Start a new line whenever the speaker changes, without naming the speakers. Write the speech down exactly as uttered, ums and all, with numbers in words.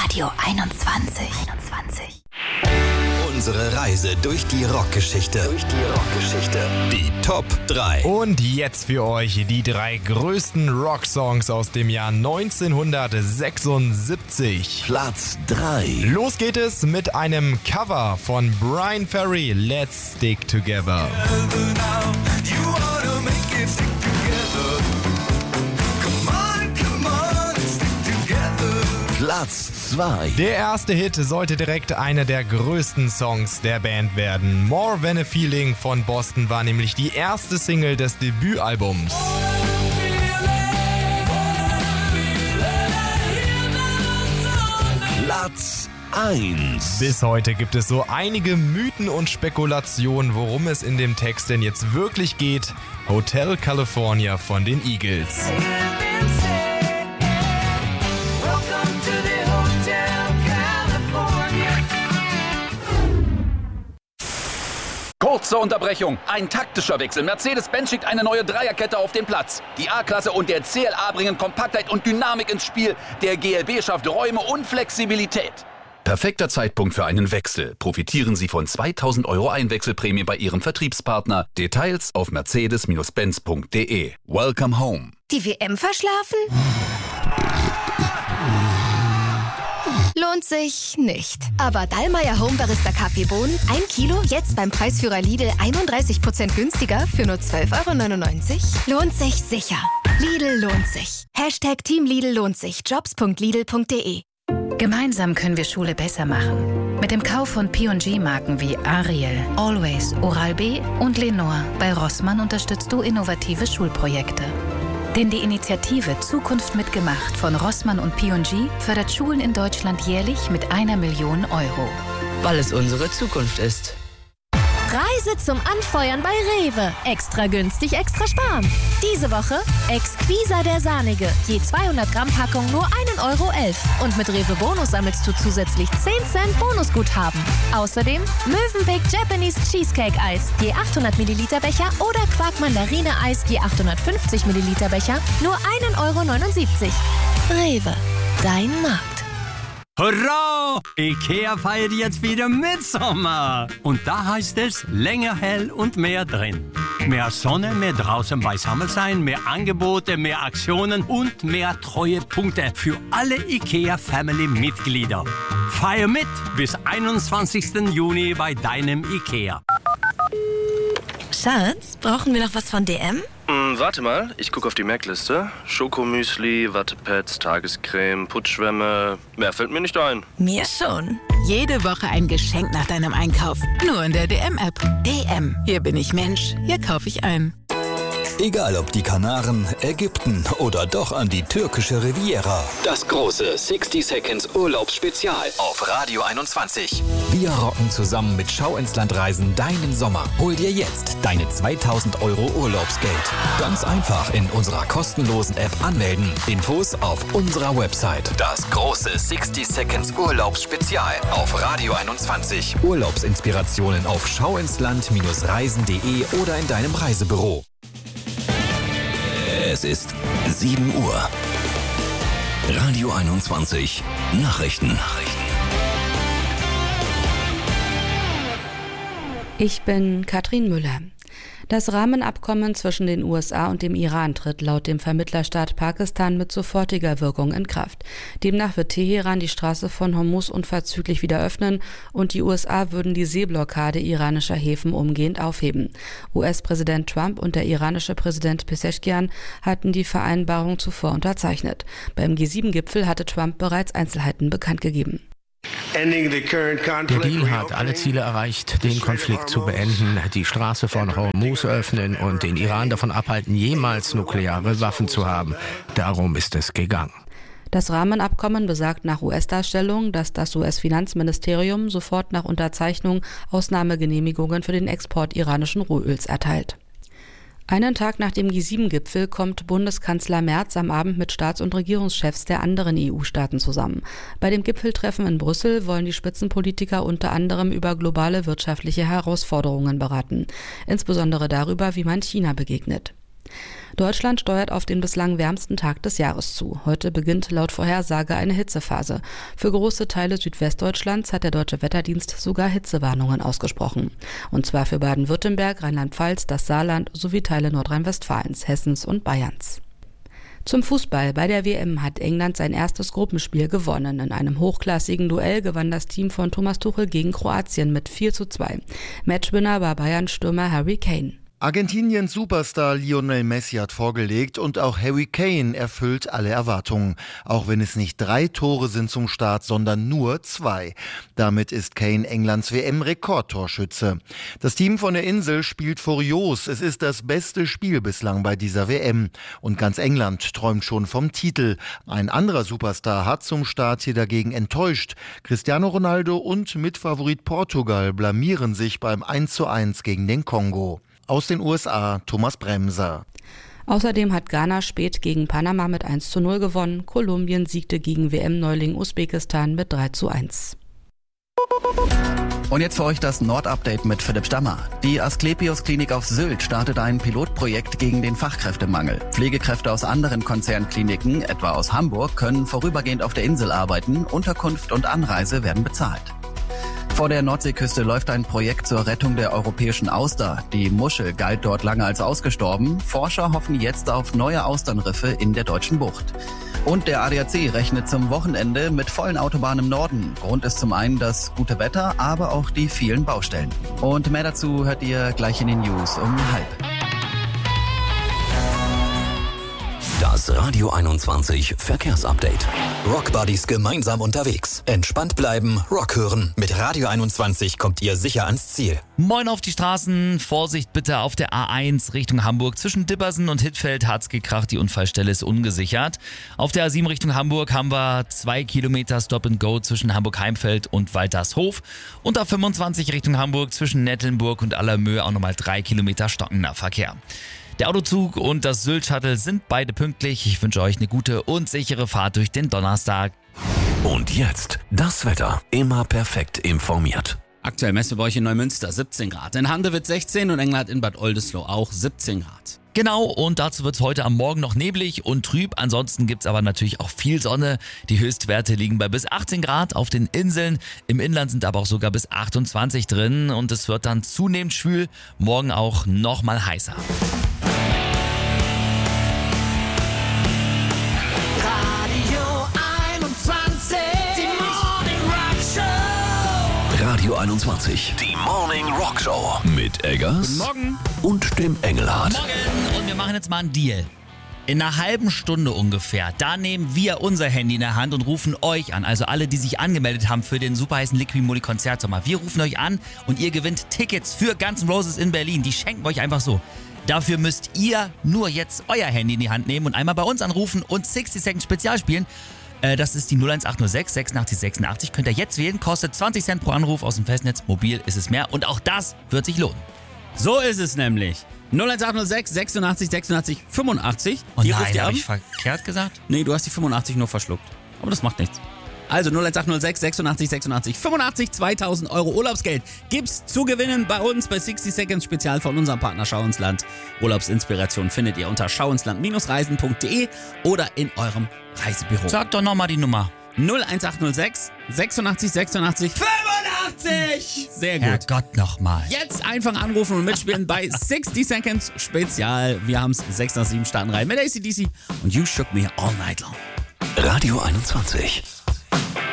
Radio einundzwanzig. einundzwanzig.
Unsere Reise durch die Rockgeschichte. Durch die Rockgeschichte. Die Top drei.
Und jetzt für euch die drei größten Rocksongs aus dem Jahr neunzehnhundertsechsundsiebzig.
Platz drei.
Los geht es mit einem Cover von Bryan Ferry, Let's Stick Together.
Platz zwei.
Der erste Hit sollte direkt einer der größten Songs der Band werden. More Than a Feeling von Boston war nämlich die erste Single des Debütalbums.
Platz eins.
Bis heute gibt es so einige Mythen und Spekulationen, worum es in dem Text denn jetzt wirklich geht. Hotel California von den Eagles.
Kurze Unterbrechung. Ein taktischer Wechsel. Mercedes-Benz schickt eine neue Dreierkette auf den Platz. Die A-Klasse und der C L A bringen Kompaktheit und Dynamik ins Spiel. Der G L B schafft Räume und Flexibilität.
Perfekter Zeitpunkt für einen Wechsel. Profitieren Sie von zweitausend Euro Einwechselprämie bei Ihrem Vertriebspartner. Details auf mercedes Benz punkt de. Welcome home.
Die W M verschlafen? Lohnt sich nicht. Aber Dallmayr Home Barista Kaffeebohnen, ein Kilo, jetzt beim Preisführer Lidl einunddreißig Prozent günstiger für nur zwölf Euro neunundneunzig. Lohnt sich sicher. Lidl lohnt sich. Hashtag Team Lidl lohnt sich. jobs punkt lidl punkt de.
Gemeinsam können wir Schule besser machen. Mit dem Kauf von P und G-Marken wie Ariel, Always, Oral-B und Lenore bei Rossmann unterstützt du innovative Schulprojekte. Denn die Initiative Zukunft mitgemacht von Rossmann und P und G fördert Schulen in Deutschland jährlich mit einer Million Euro.
Weil es unsere Zukunft ist.
Reise zum Anfeuern bei Rewe. Extra günstig, extra sparen. Diese Woche Exquisa der Sahnige. Je zweihundert Gramm Packung nur ein Euro elf. Und mit Rewe Bonus sammelst du zusätzlich zehn Cent Bonusguthaben. Außerdem Mövenpick Japanese Cheesecake Eis. Je achthundert Milliliter Becher oder Quark Mandarine Eis. Je achthundertfünfzig Milliliter Becher. Nur ein Euro neunundsiebzig. Rewe. Dein Markt.
Hurra! Ikea feiert jetzt wieder Mitsommer. Und da heißt es länger hell und mehr drin. Mehr Sonne, mehr draußen beisammen sein, mehr Angebote, mehr Aktionen und mehr Treuepunkte für alle Ikea-Family-Mitglieder. Feier mit bis einundzwanzigsten Juni bei deinem Ikea.
Schatz, brauchen wir noch was von D M?
Hm, warte mal, ich gucke auf die Merkliste. Schokomüsli, Wattepads, Tagescreme, Putzschwämme. Mehr fällt mir nicht ein.
Mir schon.
Jede Woche ein Geschenk nach deinem Einkauf. Nur in der D M-App. D M. Hier bin ich Mensch. Hier kaufe ich ein.
Egal ob die Kanaren, Ägypten oder doch an die türkische Riviera.
Das große sixty Seconds Urlaubsspezial auf Radio einundzwanzig.
Wir rocken zusammen mit Schau ins Land Reisen deinen Sommer. Hol dir jetzt deine zweitausend Euro Urlaubsgeld. Ganz einfach in unserer kostenlosen App anmelden. Infos auf unserer Website.
Das große sixty Seconds Urlaubsspezial auf Radio einundzwanzig.
Urlaubsinspirationen auf schauinsland Reisen punkt de oder in deinem Reisebüro. Es ist sieben Uhr. Radio einundzwanzig. Nachrichten.
Ich bin Katrin Müller. Das Rahmenabkommen zwischen den U S A und dem Iran tritt laut dem Vermittlerstaat Pakistan mit sofortiger Wirkung in Kraft. Demnach wird Teheran die Straße von Hormuz unverzüglich wieder öffnen und die U S A würden die Seeblockade iranischer Häfen umgehend aufheben. U S-Präsident Trump und der iranische Präsident Pezeshkian hatten die Vereinbarung zuvor unterzeichnet. Beim G sieben Gipfel hatte Trump bereits Einzelheiten bekannt gegeben.
Der Deal hat alle Ziele erreicht, den Konflikt zu beenden, die Straße von Hormuz öffnen und den Iran davon abhalten, jemals nukleare Waffen zu haben. Darum ist es gegangen.
Das Rahmenabkommen besagt nach U S-Darstellung, dass das U S-Finanzministerium sofort nach Unterzeichnung Ausnahmegenehmigungen für den Export iranischen Rohöls erteilt. Einen Tag nach dem G sieben Gipfel kommt Bundeskanzler Merz am Abend mit Staats- und Regierungschefs der anderen E U-Staaten zusammen. Bei dem Gipfeltreffen in Brüssel wollen die Spitzenpolitiker unter anderem über globale wirtschaftliche Herausforderungen beraten, insbesondere darüber, wie man China begegnet. Deutschland steuert auf den bislang wärmsten Tag des Jahres zu. Heute beginnt laut Vorhersage eine Hitzephase. Für große Teile Südwestdeutschlands hat der Deutsche Wetterdienst sogar Hitzewarnungen ausgesprochen. Und zwar für Baden-Württemberg, Rheinland-Pfalz, das Saarland sowie Teile Nordrhein-Westfalens, Hessens und Bayerns. Zum Fußball. Bei der W M hat England sein erstes Gruppenspiel gewonnen. In einem hochklassigen Duell gewann das Team von Thomas Tuchel gegen Kroatien mit vier zu zwei. Matchwinner war Bayern-Stürmer Harry Kane.
Argentiniens Superstar Lionel Messi hat vorgelegt und auch Harry Kane erfüllt alle Erwartungen. Auch wenn es nicht drei Tore sind zum Start, sondern nur zwei. Damit ist Kane Englands W M-Rekordtorschütze. Das Team von der Insel spielt furios. Es ist das beste Spiel bislang bei dieser W M. Und ganz England träumt schon vom Titel. Ein anderer Superstar hat zum Start hier dagegen enttäuscht. Cristiano Ronaldo und Mitfavorit Portugal blamieren sich beim eins zu eins gegen den Kongo. Aus den U S A, Thomas Bremser.
Außerdem hat Ghana spät gegen Panama mit eins zu null gewonnen. Kolumbien siegte gegen W M-Neuling Usbekistan mit drei zu eins.
Und jetzt für euch das Nord-Update mit Philipp Stammer. Die Asklepios-Klinik auf Sylt startet ein Pilotprojekt gegen den Fachkräftemangel. Pflegekräfte aus anderen Konzernkliniken, etwa aus Hamburg, können vorübergehend auf der Insel arbeiten. Unterkunft und Anreise werden bezahlt. Vor der Nordseeküste läuft ein Projekt zur Rettung der europäischen Auster. Die Muschel galt dort lange als ausgestorben. Forscher hoffen jetzt auf neue Austernriffe in der deutschen Bucht. Und der A D A C rechnet zum Wochenende mit vollen Autobahnen im Norden. Grund ist zum einen das gute Wetter, aber auch die vielen Baustellen. Und mehr dazu hört ihr gleich in den News um halb.
Das Radio einundzwanzig Verkehrsupdate. Rock Buddies gemeinsam unterwegs. Entspannt bleiben, Rock hören. Mit Radio einundzwanzig kommt ihr sicher ans Ziel.
Moin auf die Straßen. Vorsicht bitte auf der A eins Richtung Hamburg. Zwischen Dippersen und Hittfeld hat's gekracht. Die Unfallstelle ist ungesichert. Auf der A sieben Richtung Hamburg haben wir zwei Kilometer Stop and Go zwischen Hamburg-Heimfeld und Waltershof. Und auf fünfundzwanzig Richtung Hamburg zwischen Nettelnburg und Allermöhe auch nochmal drei Kilometer stockender Verkehr. Der Autozug und das Sylt-Shuttle sind beide pünktlich. Ich wünsche euch eine gute und sichere Fahrt durch den Donnerstag.
Und jetzt das Wetter. Immer perfekt informiert.
Aktuell messen wir bei euch in Neumünster siebzehn Grad. In Handewitt sechzehn und Englert in Bad Oldesloe auch siebzehn Grad.
Genau, und dazu wird es heute am Morgen noch neblig und trüb. Ansonsten gibt es aber natürlich auch viel Sonne. Die Höchstwerte liegen bei bis achtzehn Grad auf den Inseln. Im Inland sind aber auch sogar bis achtundzwanzig drin. Und es wird dann zunehmend schwül. Morgen auch noch mal heißer.
Radio einundzwanzig, die Morning Rock Show mit Eggers
Guten Morgen.
Und dem Engelhardt.
Morgen. Und wir machen jetzt mal einen Deal. In einer halben Stunde ungefähr, da nehmen wir unser Handy in der Hand und rufen euch an. Also alle, die sich angemeldet haben für den super heißen Liquimoli Konzertsommer. Wir rufen euch an und ihr gewinnt Tickets für Guns N' Roses in Berlin. Die schenken wir euch einfach so. Dafür müsst ihr nur jetzt euer Handy in die Hand nehmen und einmal bei uns anrufen und sixty Second Spezial spielen. Das ist die null eins acht null sechs sechsundachtzig sechsundachtzig. Könnt ihr jetzt wählen, kostet zwanzig Cent pro Anruf aus dem Festnetz. Mobil ist es mehr und auch das wird sich lohnen.
So ist es nämlich. null eins acht null sechs sechsundachtzig sechsundachtzig fünfundachtzig.
Oh
die
nein,
ruft ihr
hab
an.
ich verkehrt gesagt?
Nee, du hast die fünfundachtzig nur verschluckt. Aber das macht nichts. Also null eins acht null sechs sechsundachtzig sechsundachtzig fünfundachtzig, zweitausend Euro Urlaubsgeld gibt's zu gewinnen bei uns bei sixty Seconds Spezial von unserem Partner Schau ins Land. Urlaubsinspiration findet ihr unter schauinsland reisen punkt de oder in eurem Reisebüro.
Sag doch nochmal die Nummer.
null eins acht null sechs sechsundachtzig sechsundachtzig fünfundachtzig. Sehr gut.
Herrgott nochmal.
Jetzt einfach anrufen und mitspielen bei sixty Seconds Spezial. Wir haben's sechs nach sieben starten rein mit A C D C und You Shook Me All Night Long.
Radio einundzwanzig.